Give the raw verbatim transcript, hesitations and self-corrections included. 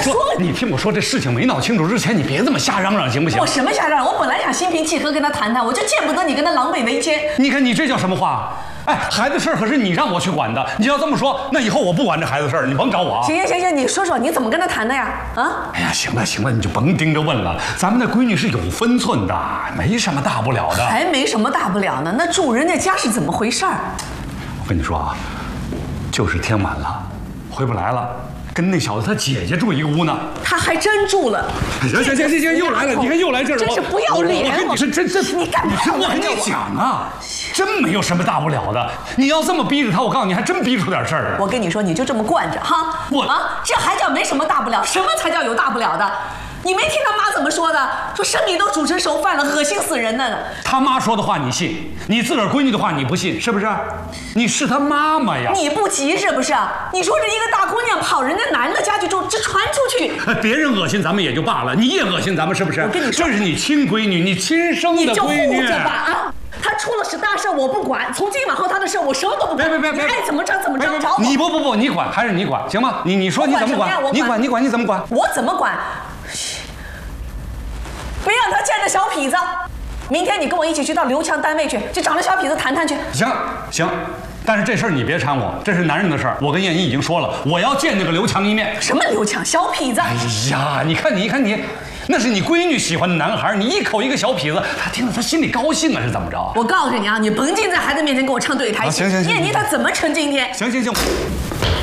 说，你听我说，这事情没闹清楚之前，你别这么瞎嚷嚷，行不行？ 我什么瞎嚷嚷？我本来想心平气和跟他谈谈，我就见不得你跟他狼狈为奸。 你看你这叫什么话？哎，孩子事儿可是你让我去管的。你要这么说，那以后我不管这孩子事儿，你甭找我啊。 行行行行，你说说你怎么跟他谈的呀？啊？ 哎呀，行了行了，你就甭盯着问了。咱们那闺女是有分寸的，没什么大不了的。 还没什么大不了呢，那住人家家是怎么回事儿？ 我跟你说啊，就是天晚了，回不来了。跟那小子他姐姐住一个屋呢， 他还真住了。 行行行行行，又来了，你看又来劲儿了， 真是不要脸！ 我跟你说，真真， 你干嘛？ 我跟你讲啊，真没有什么大不了的。你要这么逼着他，我告诉你，还真逼出点事儿来。 我跟你说，你就这么惯着哈， 我啊，这还叫没什么大不了？什么才叫有大不了的？你没听他妈怎么说的？说生米都煮成熟饭了，恶心死人呢！ 他妈说的话你信，你自个儿闺女的话你不信，是不是？你是他妈妈呀！ 你不急是不是？你说这一个大姑娘跑人家男的家去住，这传出去， 别人恶心咱们也就罢了，你也恶心咱们是不是？ 我跟你说， 这是你亲闺女，你亲生的闺女， 你就护着吧啊！他出了是大事我不管，从今往后他的事我什么都不管。 别别别别， 你爱怎么着怎么着，找我。 你不不不，你管还是你管行吗？你你说你怎么管？你管你管你怎么管？ 我怎么管？别让他见着小痞子。明天你跟我一起去到刘强单位去，去找那小痞子谈谈去。 行行，但是这事儿你别掺和，这是男人的事儿。我跟燕妮已经说了，我要见那个刘强一面。 什么刘强？小痞子？ 哎呀，你看你，你看你，那是你闺女喜欢的男孩，你一口一个小痞子，他听了他心里高兴啊，是怎么着？ 我告诉你啊，你甭净在孩子面前给我唱对台戏。 行行行， 燕妮她怎么成今天？ 行行行。